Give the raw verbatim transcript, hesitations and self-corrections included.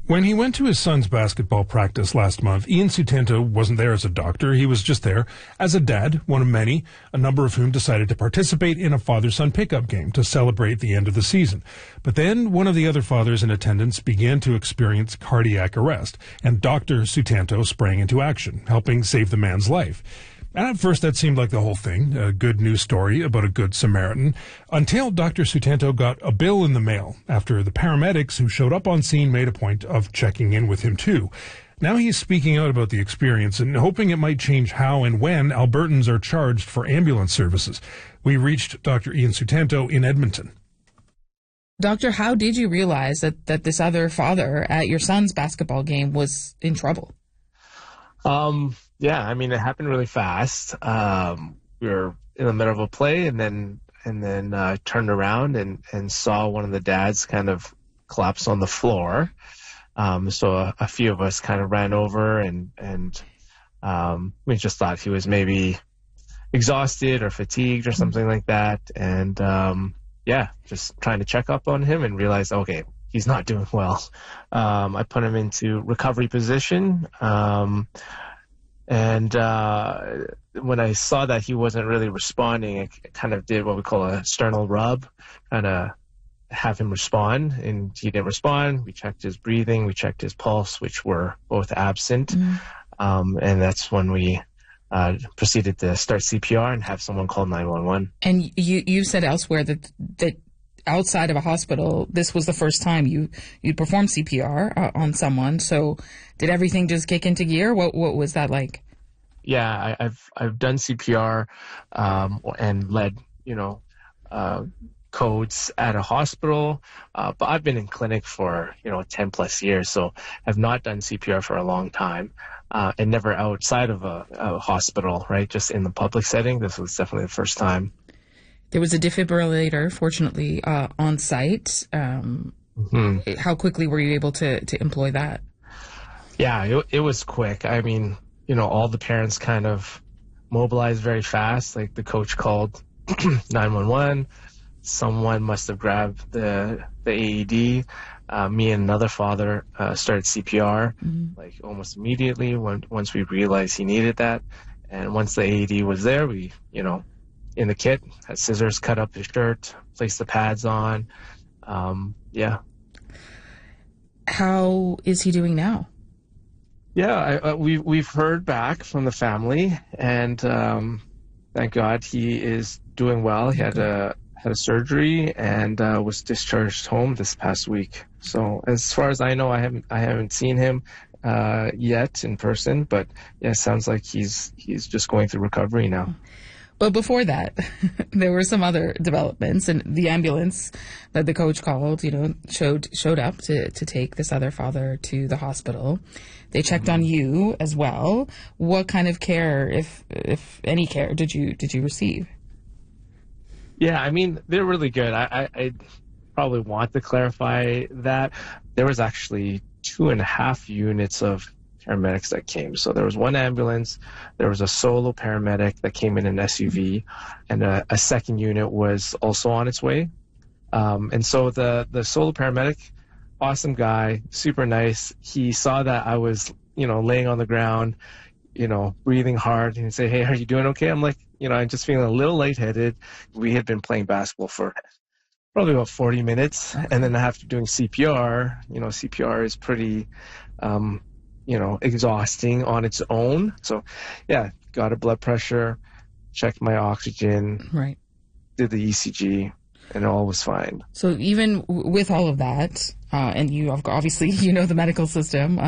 When he went to his son's basketball practice last month, Ian Sutento wasn't there as a doctor. He was just there as a dad, one of many, a number of whom decided to participate in a father-son pickup game to celebrate the end of the season. But then one of the other fathers in attendance began to experience cardiac arrest, and Doctor Sutento sprang into action, helping save the man's life. And at first that seemed like the whole thing, a good news story about a good Samaritan, until Doctor Sutento got a bill in the mail after the paramedics who showed up on scene made a point of checking in with him too. Now he's speaking out about the experience and hoping it might change how and when Albertans are charged for ambulance services. We reached Doctor Ian Sutento in Edmonton. Doctor, how did you realize that, that this other father at your son's basketball game was in trouble? Um... Yeah, I mean, it happened really fast. Um, we were in the middle of a play, and then and then uh, turned around and, and saw one of the dads kind of collapse on the floor. Um, so a, a few of us kind of ran over, and and um, we just thought he was maybe exhausted or fatigued or something like that. And um, yeah, just trying to check up on him and realize, okay, he's not doing well. Um, I put him into recovery position. Um, And uh, when I saw that he wasn't really responding, I kind of did what we call a sternal rub, kind of have him respond. And he didn't respond. We checked his breathing. We checked his pulse, which were both absent. Mm. Um, and that's when we uh, proceeded to start C P R and have someone call nine one one. And you you said elsewhere that that outside of a hospital, this was the first time you you performed C P R uh, on someone. So did everything just kick into gear? What what was that like? Yeah, I, I've I've done C P R um, and led you know uh, codes at a hospital, uh, but I've been in clinic for you know ten plus years, so I've not done C P R for a long time, uh, and never outside of a, a hospital, right? Just in the public setting. This was definitely the first time. There was a defibrillator, fortunately, uh, on site. Um, mm-hmm. How quickly were you able to, to employ that? Yeah, it, it was quick. I mean, you know, all the parents kind of mobilized very fast. Like the coach called nine one one. Someone must have grabbed the the A E D. Uh, me and another father uh, started C P R mm-hmm. like almost immediately when, once we realized he needed that. And once the A E D was there, we, you know, in the kit, had scissors, cut up his shirt, placed the pads on. Um, yeah. How is he doing now? Yeah, I, uh, we, we've heard back from the family, and um, thank God he is doing well. He had a had a surgery and uh, was discharged home this past week. So as far as I know, I haven't I haven't seen him uh, yet in person, but yeah, it sounds like he's he's just going through recovery now. But before that, there were some other developments, and the ambulance that the coach called, you know, showed showed up to, to take this other father to the hospital. They checked on you as well. What kind of care, if if any care, did you did you receive? Yeah, I mean, they're really good. I, I, I probably want to clarify that there was actually two and a half units of paramedics that came. So there was one ambulance, there was a solo paramedic that came in an S U V, and a, a second unit was also on its way. Um, and so the, the solo paramedic, awesome guy, super nice. He saw that I was, you know, laying on the ground, you know, breathing hard, and he'd say, "Hey, are you doing okay?" I'm like, you know, I'm just feeling a little lightheaded. We had been playing basketball for probably about forty minutes. And then after doing C P R, you know, C P R is pretty, um, you know, exhausting on its own. So, yeah, got a blood pressure, checked my oxygen, right, did the E C G, and all was fine. So even w- with all of that, uh, and you obviously, you know the medical system,